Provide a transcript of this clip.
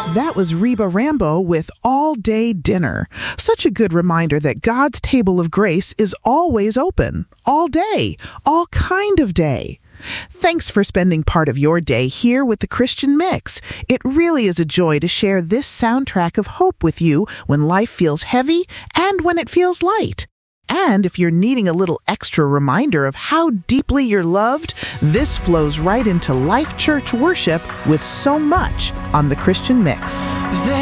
That was Reba Rambo with All Day Dinner. Such a good reminder that God's table of grace is always open, all day, all kind of day. Thanks for spending part of your day here with the Christian Mix. It really is a joy to share this soundtrack of hope with you when life feels heavy and when it feels light. And if you're needing a little extra reminder of how deeply you're loved, this flows right into Life Church worship with so much on the Christian Mix.